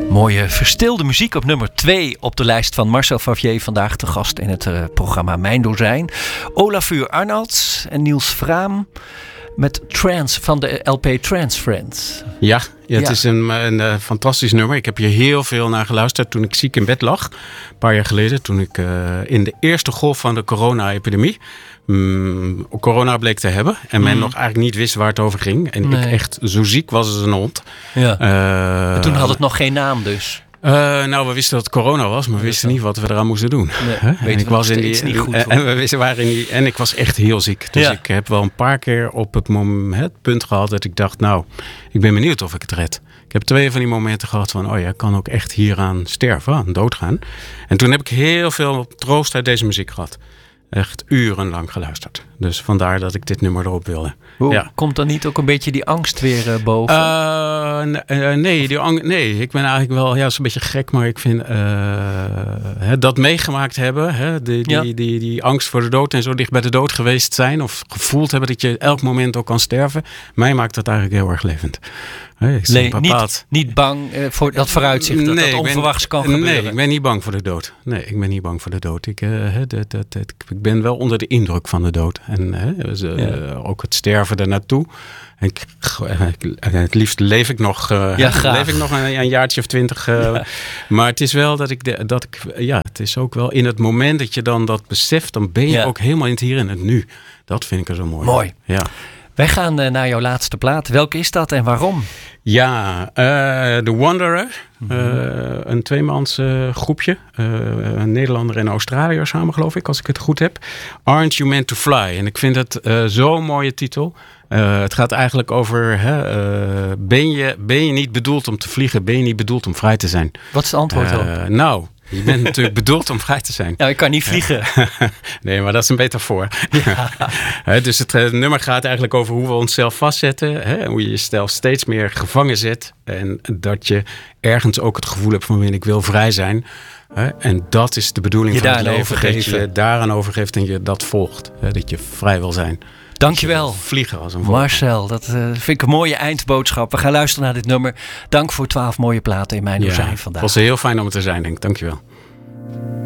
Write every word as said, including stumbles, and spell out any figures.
Mooie verstilde muziek op nummer twee op de lijst van Marcel Favier. Vandaag te gast in het uh, programma Mijn Dozijn. Olafur Arnalds en Niels Vraam met Trance van de L P Trance Friends. Ja, ja het ja. is een, een, een fantastisch nummer. Ik heb hier heel veel naar geluisterd toen ik ziek in bed lag. Een paar jaar geleden, toen ik uh, in de eerste golf van de corona-epidemie... Um, corona bleek te hebben. En men mm. nog eigenlijk niet wist waar het over ging. En nee. ik echt zo ziek was als een hond. Ja. Uh, en toen had het nog geen naam dus. Uh, nou, we wisten dat het corona was, maar we wisten niet wat we eraan moesten doen. Nee, huh? En ik was in die, niet goed. En, en we wisten waren in die, en ik was echt heel ziek. Dus ja. ik heb wel een paar keer op het, moment, het punt gehad dat ik dacht, nou, ik ben benieuwd of ik het red. Ik heb twee van die momenten gehad van, oh ja, ik kan ook echt hieraan sterven, aan doodgaan. En toen heb ik heel veel troost uit deze muziek gehad. Echt urenlang geluisterd. Dus vandaar dat ik dit nummer erop wilde. Hoe ja. komt dan niet ook een beetje die angst weer uh, boven? Uh, uh, nee, die ang- nee, ik ben eigenlijk wel, ja, het is een beetje gek, maar ik vind uh, hè, dat meegemaakt hebben, hè, die, die, ja. die, die, die angst voor de dood en zo dicht bij de dood geweest zijn, of gevoeld hebben dat je elk moment ook kan sterven, mij maakt dat eigenlijk heel erg levend. Hey, nee, niet, niet bang uh, voor dat vooruitzicht dat nee, dat onverwachts ben, kan gebeuren. Nee, ik ben niet bang voor de dood. Nee, ik ben niet bang voor de dood. Ik, uh, dat, dat, dat, ik ben wel onder de indruk van de dood. En uh, dus, uh, ja. ook het sterven ernaartoe. En ik, uh, het liefst leef ik nog, uh, ja, leef ik nog een, een jaartje of twintig. Uh, ja. Maar het is wel dat ik, de, dat ik, ja, het is ook wel in het moment dat je dan dat beseft, dan ben je ja. ook helemaal in het hier en het nu. Dat vind ik er zo mooi. Mooi. Ja. Wij gaan uh, naar jouw laatste plaat. Welke is dat en waarom? Ja, uh, The Wanderer. Uh, een tweemans uh, groepje. Uh, een Nederlander en een Australiër samen, geloof ik, als ik het goed heb. Aren't You Meant to Fly? En ik vind het uh, zo'n mooie titel. Uh, het gaat eigenlijk over, hè, uh, ben, je, ben je niet bedoeld om te vliegen? Ben je niet bedoeld om vrij te zijn? Wat is het antwoord dan? Uh, nou... Je bent natuurlijk bedoeld om vrij te zijn. Ja, ik kan niet vliegen. Nee, maar dat is een metafoor. Ja. Dus het, het nummer gaat eigenlijk over hoe we onszelf vastzetten. Hè? Hoe je jezelf steeds meer gevangen zet. En dat je ergens ook het gevoel hebt van ik wil vrij zijn. Hè? En dat is de bedoeling je van het leven. overgeven. Dat je daaraan overgeeft en je dat volgt. Hè? Dat je vrij wil zijn. Dankjewel. Vliegen als een vogel. Marcel, dat uh, vind ik een mooie eindboodschap. We gaan luisteren naar dit nummer. Dank voor twaalf mooie platen in Mijn Dozijn ja, vandaag. Het was heel fijn om er te zijn, denk ik. Dankjewel.